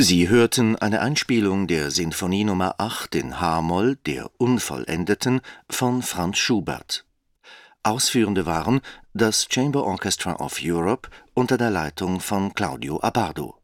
Sie hörten eine Einspielung der Sinfonie Nummer 8 in h-Moll, der Unvollendeten, von Franz Schubert. Ausführende waren das Chamber Orchestra of Europe unter der Leitung von Claudio Abbado.